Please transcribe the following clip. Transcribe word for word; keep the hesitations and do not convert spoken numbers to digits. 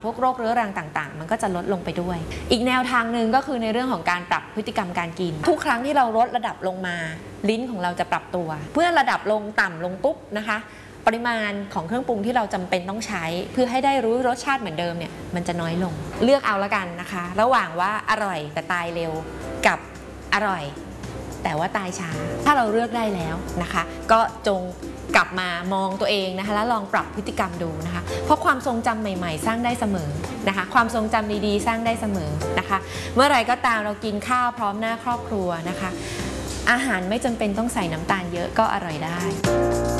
พวกโรคเรื้อรังต่างๆมันก็จะลดลงไปด้วยอีกแนวทางหนึ่งก็คือในเรื่องของการปรับพฤติกรรมการกินทุกครั้งที่เราลดระดับลงมาลิ้นของเราจะปรับตัวเพื่อระดับลงต่ำลงปุ๊บนะคะปริมาณของเครื่องปรุงที่เราจำเป็นต้องใช้เพื่อให้ได้รู้รสชาติเหมือนเดิมเนี่ยมันจะน้อยลงเลือกเอาละกันนะคะระหว่างว่าอร่อยแต่ตายเร็วกับอร่อยแต่ว่าตายช้าถ้าเราเลือกได้แล้วนะคะก็จงกลับมามองตัวเองนะคะแล้วลองปรับพฤติกรรมดูนะคะเพราะความทรงจำใหม่ๆสร้างได้เสมอนะคะความทรงจำดีๆสร้างได้เสมอนะคะเมื่อไรก็ตามเรากินข้าวพร้อมหน้าครอบครัวนะคะอาหารไม่จำเป็นต้องใส่น้ำตาลเยอะก็อร่อยได้